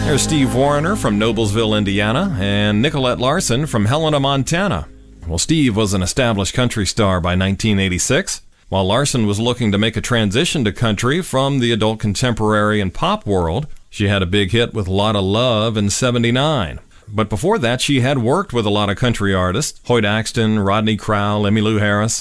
There's Steve Wariner from Noblesville, Indiana, and Nicolette Larson from Helena, Montana. Well, Steve was an established country star by 1986, while Larson was looking to make a transition to country from the adult contemporary and pop world. She had a big hit with Lotta Love in '79. But before that, she had worked with a lot of country artists: Hoyt Axton, Rodney Crowell, Emmylou Harris.